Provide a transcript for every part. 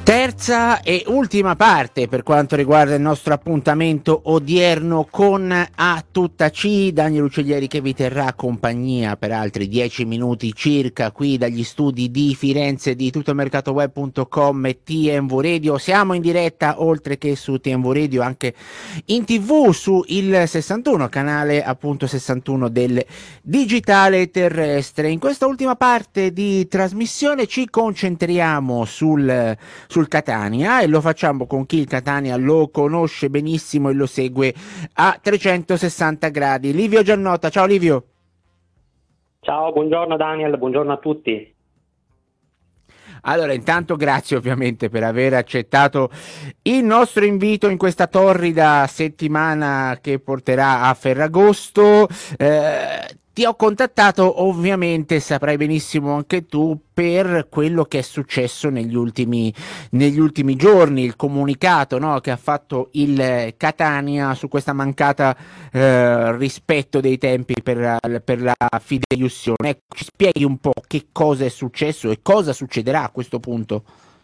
Terza e ultima parte per quanto riguarda il nostro appuntamento odierno con A Tutta C, Daniel Uccellieri che vi terrà compagnia per altri 10 minuti circa qui dagli studi di Firenze di tuttomercatoweb.com e TMV Radio. Siamo in diretta oltre che su TMV Radio anche in TV su il 61, canale appunto 61 del digitale terrestre. In questa ultima parte di trasmissione ci concentriamo sul Catania e lo facciamo con chi il Catania lo conosce benissimo e lo segue a 360 gradi. Livio Giannota, ciao Livio. Ciao, buongiorno Daniel, buongiorno a tutti. Allora, intanto grazie ovviamente per aver accettato il nostro invito in questa torrida settimana che porterà a Ferragosto. Ti ho contattato, ovviamente saprai benissimo anche tu, per quello che è successo negli ultimi giorni, il comunicato, no, che ha fatto il Catania su questa mancata rispetto dei tempi per la fideiussione. Ecco, ci spieghi un po' che cosa è successo e cosa succederà a questo punto?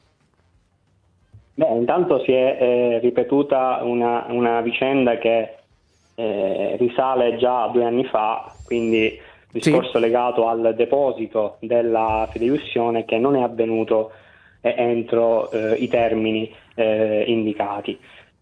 Beh, intanto si è ripetuta una vicenda che risale già a 2 anni fa, quindi discorso legato al deposito della fideiussione che non è avvenuto entro i termini indicati.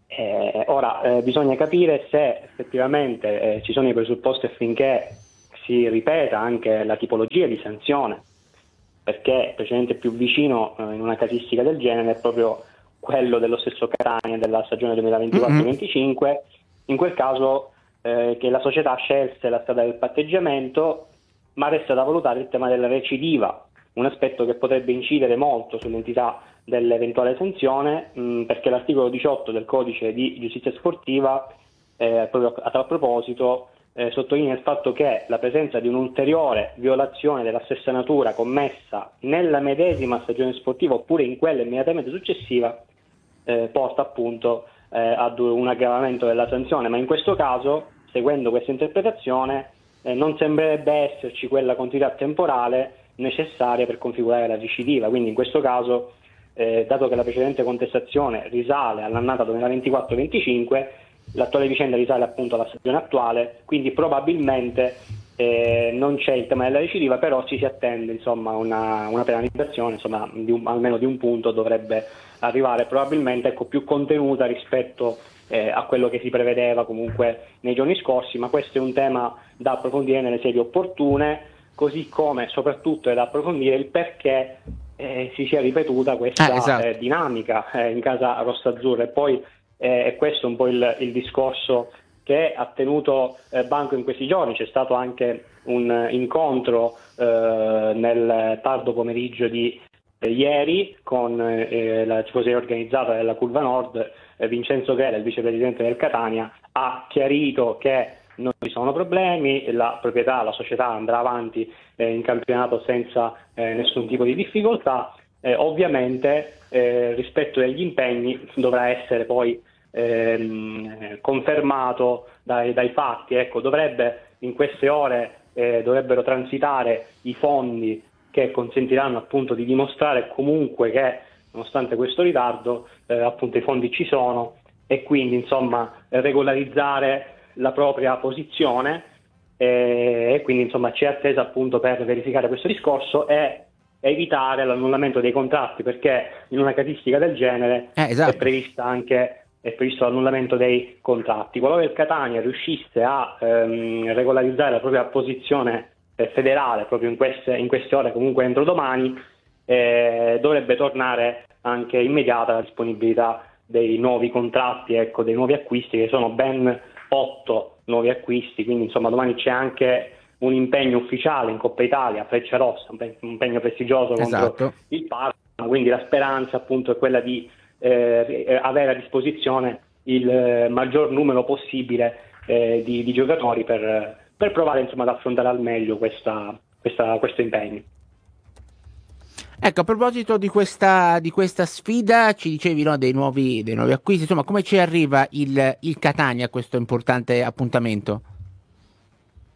Ora bisogna capire se effettivamente ci sono i presupposti affinché si ripeta anche la tipologia di sanzione, perché il precedente più vicino in una casistica del genere è proprio quello dello stesso Catania della stagione 2024-25. In quel caso che la società scelse la strada del patteggiamento, ma resta da valutare il tema della recidiva, un aspetto che potrebbe incidere molto sull'entità dell'eventuale sanzione, perché l'articolo 18 del codice di giustizia sportiva proprio a tal proposito sottolinea il fatto che la presenza di un'ulteriore violazione della stessa natura commessa nella medesima stagione sportiva oppure in quella immediatamente successiva porta appunto ad un aggravamento della sanzione, ma in questo caso, seguendo questa interpretazione, non sembrerebbe esserci quella continuità temporale necessaria per configurare la recidiva. Quindi in questo caso, dato che la precedente contestazione risale all'annata 2024-25, l'attuale vicenda risale appunto alla stagione attuale, quindi probabilmente non c'è il tema della recidiva, però ci si attende insomma una penalizzazione insomma almeno di un punto dovrebbe arrivare, probabilmente più contenuta rispetto a quello che si prevedeva comunque nei giorni scorsi, ma questo è un tema da approfondire nelle sedi opportune, così come soprattutto è da approfondire il perché si sia ripetuta questa dinamica in casa rossazzurra. E poi è questo un po' il discorso che ha tenuto banco in questi giorni. C'è stato anche un incontro nel tardo pomeriggio di ieri con la tifoseria organizzata della Curva Nord. Vincenzo Ghera, il vicepresidente del Catania, ha chiarito che non ci sono problemi, la proprietà, la società andrà avanti in campionato senza nessun tipo di difficoltà. Ovviamente rispetto agli impegni dovrà essere poi confermato dai fatti. Ecco, in queste ore dovrebbero transitare i fondi che consentiranno appunto di dimostrare comunque che nonostante questo ritardo appunto i fondi ci sono, e quindi insomma regolarizzare la propria posizione e quindi insomma c'è attesa appunto per verificare questo discorso e evitare l'annullamento dei contratti, perché in una casistica del genere è previsto l'annullamento dei contratti. Qualora il Catania riuscisse a regolarizzare la propria posizione federale proprio in queste ore, comunque entro domani, dovrebbe tornare anche immediata la disponibilità dei nuovi contratti, ecco, dei nuovi acquisti, che sono ben 8 nuovi acquisti, quindi insomma domani c'è anche un impegno ufficiale in Coppa Italia, Freccia Rossa, un impegno prestigioso contro il Parma, quindi la speranza appunto è quella di avere a disposizione il maggior numero possibile di giocatori per provare insomma ad affrontare al meglio questo impegno. Ecco, a proposito di questa sfida, ci dicevi, no, dei nuovi acquisti, insomma, come ci arriva il Catania a questo importante appuntamento?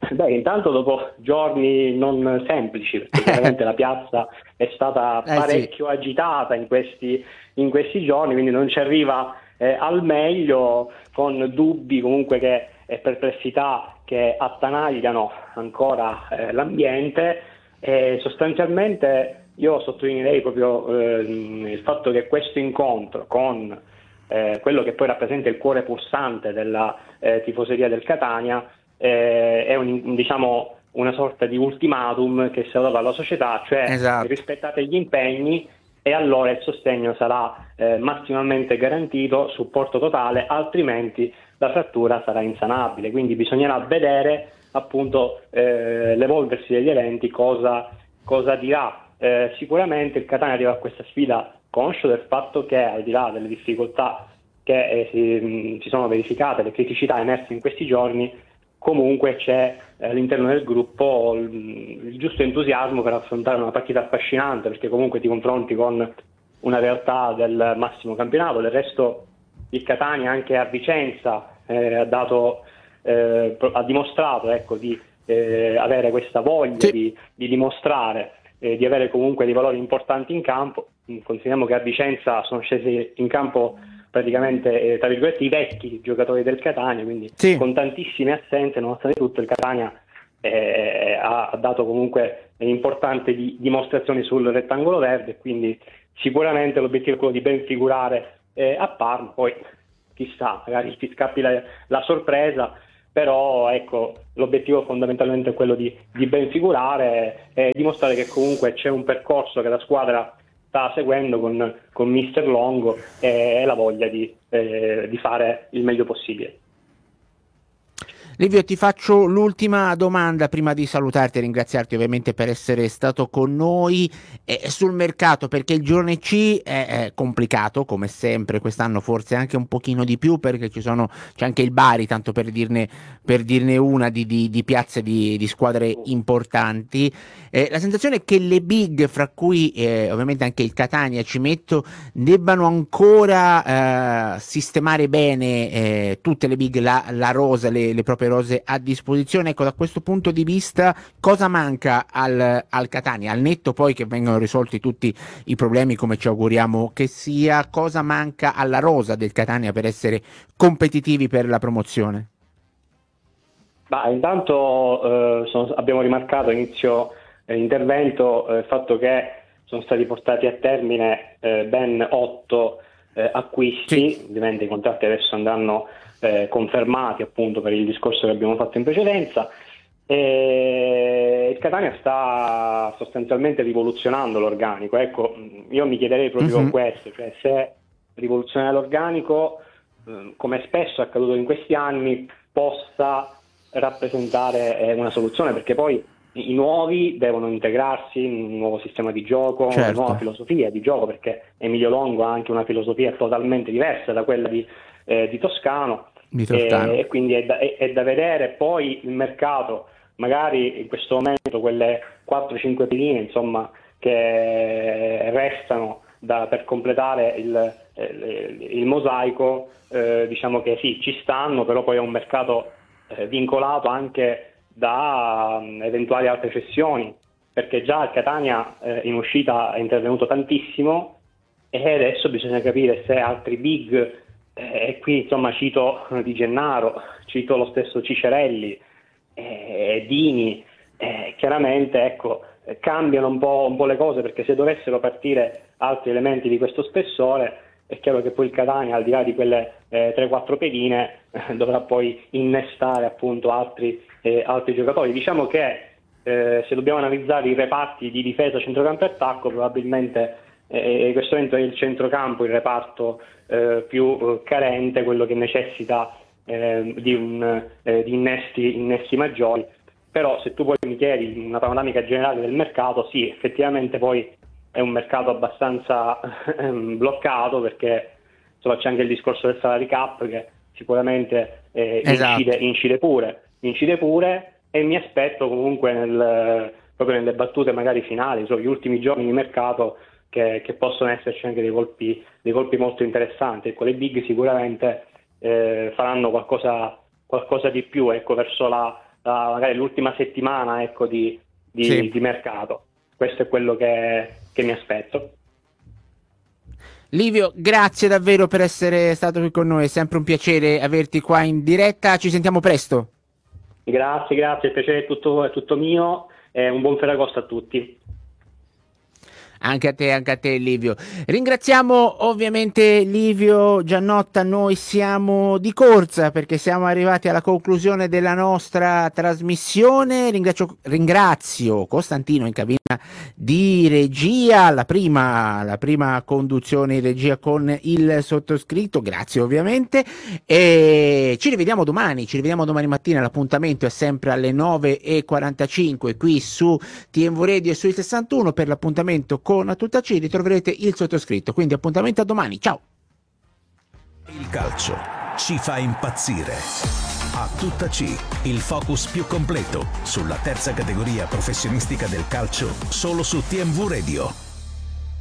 Beh, intanto dopo giorni non semplici, perché chiaramente la piazza è stata parecchio sì. agitata in questi giorni, quindi non ci arriva al meglio, con dubbi comunque e perplessità che attanagliano ancora l'ambiente. E sostanzialmente io sottolineerei proprio il fatto che questo incontro con quello che poi rappresenta il cuore pulsante della tifoseria del Catania è diciamo, una sorta di ultimatum che si è dato alla società, cioè Esatto. rispettate gli impegni e allora il sostegno sarà massimamente garantito, supporto totale, altrimenti la frattura sarà insanabile. Quindi bisognerà vedere appunto l'evolversi degli eventi, cosa dirà. Sicuramente il Catania arriva a questa sfida conscio del fatto che, al di là delle difficoltà che si sono verificate, le criticità emerse in questi giorni, comunque c'è all'interno del gruppo il giusto entusiasmo per affrontare una partita affascinante, perché comunque ti confronti con una realtà del massimo campionato. Del resto il Catania anche a Vicenza ha dimostrato, ecco, di avere questa voglia Sì. di dimostrare di avere comunque dei valori importanti in campo. Consideriamo che a Vicenza sono scesi in campo praticamente tra virgolette i vecchi giocatori del Catania, quindi Sì. con tantissime assenze. Nonostante tutto il Catania ha dato comunque importanti dimostrazioni sul rettangolo verde, quindi sicuramente l'obiettivo è quello di ben figurare a Parma. Poi chissà, magari ti scappi la sorpresa, però ecco, l'obiettivo fondamentalmente è quello di ben figurare e dimostrare che comunque c'è un percorso che la squadra sta seguendo con Mister Longo e la voglia di fare il meglio possibile. Livio, ti faccio l'ultima domanda prima di salutarti e ringraziarti ovviamente per essere stato con noi sul mercato, perché il girone C è complicato come sempre, quest'anno forse anche un pochino di più, perché c'è anche il Bari, tanto per dirne una di piazze di squadre importanti. La sensazione è che le big, fra cui ovviamente anche il Catania ci metto, debbano ancora sistemare bene tutte le big, la rosa, le proprie rose a disposizione. Ecco, da questo punto di vista cosa manca al Catania, al netto poi che vengano risolti tutti i problemi come ci auguriamo che sia, cosa manca alla rosa del Catania per essere competitivi per la promozione? Intanto abbiamo rimarcato inizio intervento il fatto che sono stati portati a termine ben 8 acquisti. Sì. Ovviamente i contratti adesso andranno confermati, appunto, per il discorso che abbiamo fatto in precedenza. E il Catania sta sostanzialmente rivoluzionando l'organico. Ecco, io mi chiederei proprio questo, cioè se rivoluzionare l'organico, come spesso è accaduto in questi anni, possa rappresentare una soluzione, perché poi i nuovi devono integrarsi in un nuovo sistema di gioco, una nuova Certo. filosofia di gioco, perché Emilio Longo ha anche una filosofia totalmente diversa da quella di Toscano, Di Toscano. e quindi è da vedere poi il mercato, magari in questo momento quelle 4-5 pedine, insomma, che restano per completare il mosaico, diciamo che sì, ci stanno, però poi è un mercato vincolato anche da eventuali altre cessioni, perché già il Catania in uscita è intervenuto tantissimo e adesso bisogna capire se altri big, e qui insomma cito Di Gennaro, cito lo stesso Cicerelli, Dini, chiaramente ecco, cambiano un po' le cose, perché se dovessero partire altri elementi di questo spessore è chiaro che poi il Catania, al di là di quelle 3-4 pedine, dovrà poi innestare appunto altri giocatori. Diciamo che se dobbiamo analizzare i reparti di difesa, centrocampo e attacco, probabilmente in questo momento è il centrocampo il reparto più carente, quello che necessita di innesti maggiori. Però se tu poi mi chiedi una panoramica generale del mercato, sì, effettivamente poi è un mercato abbastanza bloccato, perché insomma, c'è anche il discorso del salary cap che sicuramente Esatto. incide pure, e mi aspetto comunque proprio nelle battute magari finali, gli ultimi giorni di mercato, che possono esserci anche dei colpi molto interessanti. Ecco, le big sicuramente faranno qualcosa di più, ecco, verso magari l'ultima settimana, ecco, di mercato. Questo è quello che mi aspetto. Livio, grazie davvero per essere stato qui con noi, è sempre un piacere averti qua in diretta, ci sentiamo presto. Grazie, il piacere è tutto mio e un buon Ferragosto a tutti. Anche a te Livio. Ringraziamo ovviamente Livio Giannotta, noi siamo di corsa perché siamo arrivati alla conclusione della nostra trasmissione. Ringrazio Costantino in cabina di regia, la prima conduzione in regia con il sottoscritto, grazie ovviamente, e ci rivediamo domani mattina, l'appuntamento è sempre alle 9:45 qui su TMV Radio e sui 61 per l'appuntamento con Tutta C, ritroverete il sottoscritto, quindi appuntamento a domani, ciao! Il calcio ci fa impazzire. A Tutta C, il focus più completo sulla terza categoria professionistica del calcio, solo su TMV Radio.